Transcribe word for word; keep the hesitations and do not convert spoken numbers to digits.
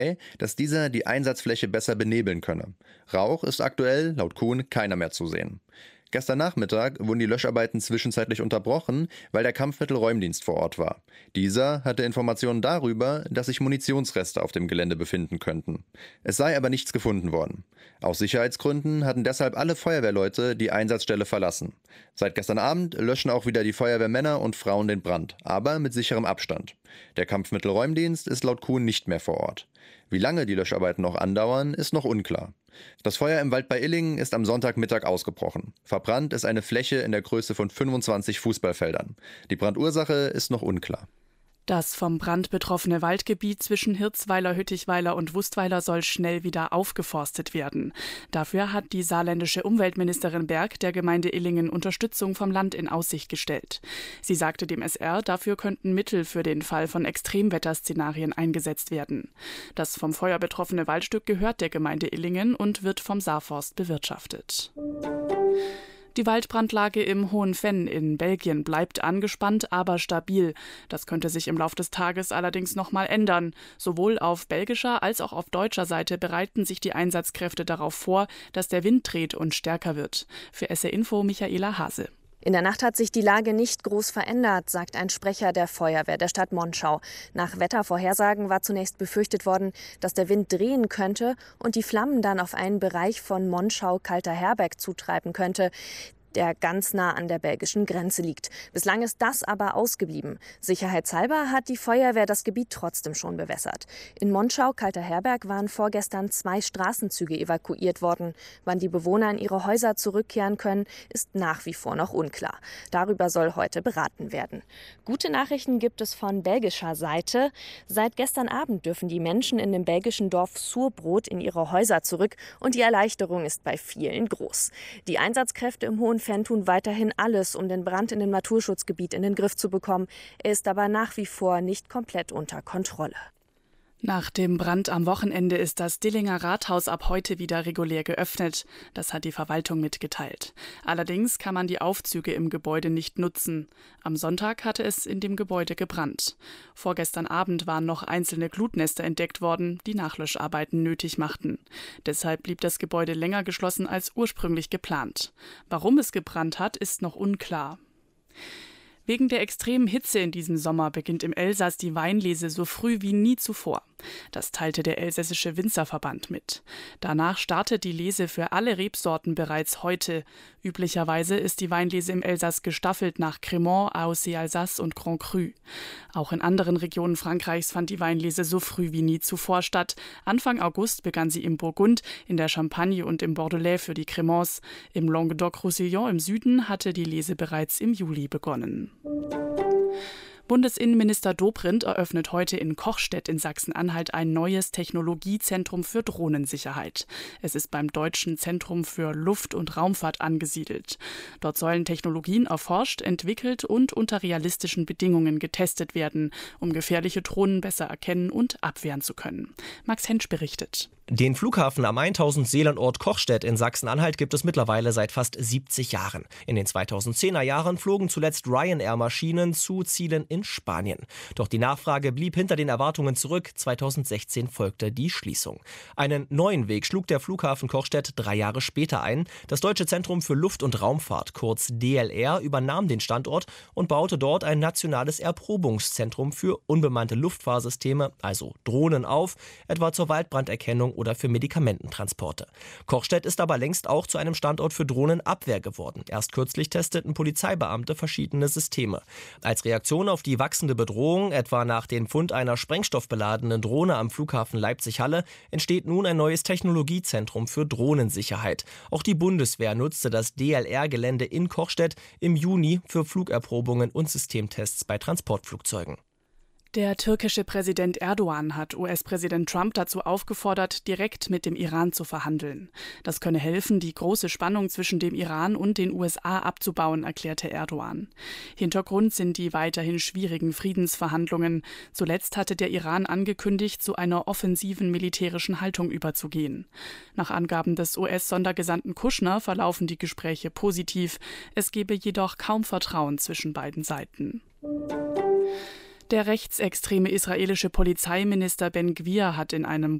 dass dieser die Einsatzfläche besser benebeln könne. Rauch ist aktuell, laut Kuhn, keiner mehr zu sehen. Gestern Nachmittag wurden die Löscharbeiten zwischenzeitlich unterbrochen, weil der Kampfmittelräumdienst vor Ort war. Dieser hatte Informationen darüber, dass sich Munitionsreste auf dem Gelände befinden könnten. Es sei aber nichts gefunden worden. Aus Sicherheitsgründen hatten deshalb alle Feuerwehrleute die Einsatzstelle verlassen. Seit gestern Abend löschen auch wieder die Feuerwehrmänner und Frauen den Brand, aber mit sicherem Abstand. Der Kampfmittelräumdienst ist laut Kuhn nicht mehr vor Ort. Wie lange die Löscharbeiten noch andauern, ist noch unklar. Das Feuer im Wald bei Illingen ist am Sonntagmittag ausgebrochen. Verbrannt ist eine Fläche in der Größe von fünfundzwanzig Fußballfeldern. Die Brandursache ist noch unklar. Das vom Brand betroffene Waldgebiet zwischen Hirzweiler, Hüttichweiler und Wustweiler soll schnell wieder aufgeforstet werden. Dafür hat die saarländische Umweltministerin Berg der Gemeinde Illingen Unterstützung vom Land in Aussicht gestellt. Sie sagte dem S R, dafür könnten Mittel für den Fall von Extremwetterszenarien eingesetzt werden. Das vom Feuer betroffene Waldstück gehört der Gemeinde Illingen und wird vom Saarforst bewirtschaftet. Die Waldbrandlage im Hohen Venn in Belgien bleibt angespannt, aber stabil. Das könnte sich im Laufe des Tages allerdings noch mal ändern. Sowohl auf belgischer als auch auf deutscher Seite bereiten sich die Einsatzkräfte darauf vor, dass der Wind dreht und stärker wird. Für S R Info Michaela Hase. In der Nacht hat sich die Lage nicht groß verändert, sagt ein Sprecher der Feuerwehr der Stadt Monschau. Nach Wettervorhersagen war zunächst befürchtet worden, dass der Wind drehen könnte und die Flammen dann auf einen Bereich von Monschau-Kalterherberg zutreiben könnte, der ganz nah an der belgischen Grenze liegt. Bislang ist das aber ausgeblieben. Sicherheitshalber hat die Feuerwehr das Gebiet trotzdem schon bewässert. In Monschau-Kalterherberg waren vorgestern zwei Straßenzüge evakuiert worden. Wann die Bewohner in ihre Häuser zurückkehren können, ist nach wie vor noch unklar. Darüber soll heute beraten werden. Gute Nachrichten gibt es von belgischer Seite. Seit gestern Abend dürfen die Menschen in dem belgischen Dorf Surbrot in ihre Häuser zurück und die Erleichterung ist bei vielen groß. Die Einsatzkräfte im Hohen Venn tun weiterhin alles, um den Brand in dem Naturschutzgebiet in den Griff zu bekommen. Er ist aber nach wie vor nicht komplett unter Kontrolle. Nach dem Brand am Wochenende ist das Dillinger Rathaus ab heute wieder regulär geöffnet. Das hat die Verwaltung mitgeteilt. Allerdings kann man die Aufzüge im Gebäude nicht nutzen. Am Sonntag hatte es in dem Gebäude gebrannt. Vorgestern Abend waren noch einzelne Glutnester entdeckt worden, die Nachlöscharbeiten nötig machten. Deshalb blieb das Gebäude länger geschlossen als ursprünglich geplant. Warum es gebrannt hat, ist noch unklar. Wegen der extremen Hitze in diesem Sommer beginnt im Elsass die Weinlese so früh wie nie zuvor. Das teilte der Elsässische Winzerverband mit. Danach startet die Lese für alle Rebsorten bereits heute. Üblicherweise ist die Weinlese im Elsass gestaffelt nach Crémant, A O C Alsace und Grand Cru. Auch in anderen Regionen Frankreichs fand die Weinlese so früh wie nie zuvor statt. Anfang August begann sie im Burgund, in der Champagne und im Bordelais für die Crémants. Im Languedoc-Roussillon im Süden hatte die Lese bereits im Juli begonnen. Bundesinnenminister Dobrindt eröffnet heute in Kochstedt in Sachsen-Anhalt ein neues Technologiezentrum für Drohnensicherheit. Es ist beim Deutschen Zentrum für Luft- und Raumfahrt angesiedelt. Dort sollen Technologien erforscht, entwickelt und unter realistischen Bedingungen getestet werden, um gefährliche Drohnen besser erkennen und abwehren zu können. Max Hensch berichtet. Den Flughafen am tausend-Seelenort Kochstedt in Sachsen-Anhalt gibt es mittlerweile seit fast siebzig Jahren. In den zweitausendzehner Jahren flogen zuletzt Ryanair-Maschinen zu Zielen in Spanien. Doch die Nachfrage blieb hinter den Erwartungen zurück. zweitausendsechzehn folgte die Schließung. Einen neuen Weg schlug der Flughafen Kochstedt drei Jahre später ein. Das Deutsche Zentrum für Luft- und Raumfahrt, kurz D L R, übernahm den Standort und baute dort ein nationales Erprobungszentrum für unbemannte Luftfahrsysteme, also Drohnen, auf, etwa zur Waldbranderkennung oder für Medikamententransporte. Kochstedt ist aber längst auch zu einem Standort für Drohnenabwehr geworden. Erst kürzlich testeten Polizeibeamte verschiedene Systeme. Als Reaktion auf die wachsende Bedrohung, etwa nach dem Fund einer sprengstoffbeladenen Drohne am Flughafen Leipzig-Halle, entsteht nun ein neues Technologiezentrum für Drohnensicherheit. Auch die Bundeswehr nutzte das D L R-Gelände in Kochstedt im Juni für Flugerprobungen und Systemtests bei Transportflugzeugen. Der türkische Präsident Erdogan hat U S-Präsident Trump dazu aufgefordert, direkt mit dem Iran zu verhandeln. Das könne helfen, die große Spannung zwischen dem Iran und den U S A abzubauen, erklärte Erdogan. Hintergrund sind die weiterhin schwierigen Friedensverhandlungen. Zuletzt hatte der Iran angekündigt, zu einer offensiven militärischen Haltung überzugehen. Nach Angaben des U S-Sondergesandten Kushner verlaufen die Gespräche positiv. Es gebe jedoch kaum Vertrauen zwischen beiden Seiten. Der rechtsextreme israelische Polizeiminister Ben Gvir hat in einem